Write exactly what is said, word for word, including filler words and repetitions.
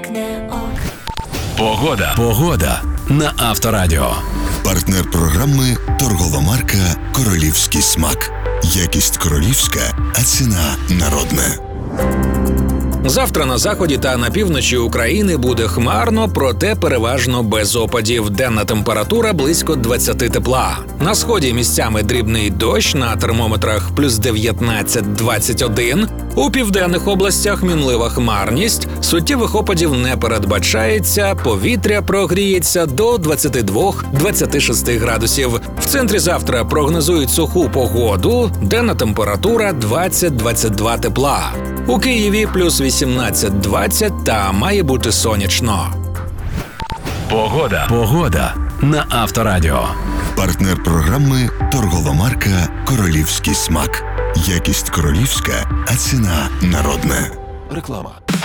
так не ок. Погода. Погода на Авторадіо. Партнер програми торгова марка «Королівський смак». Якість королівська, а ціна народна. Завтра на заході та на півночі України буде хмарно, проте переважно без опадів. Денна температура близько двадцять тепла. На сході місцями дрібний дощ, на термометрах плюс дев'ятнадцять - двадцять один. У південних областях мінлива хмарність, суттєвих опадів не передбачається, повітря прогріється до двадцять два - двадцять шість градусів. В центрі завтра прогнозують суху погоду, денна температура двадцять - двадцять два тепла. У Києві плюс вісімнадцять - двадцять та має бути сонячно. Погода. Погода на Авторадіо. Партнер програми торгова марка «Королівський смак». Якість королівська, а ціна народна. Реклама.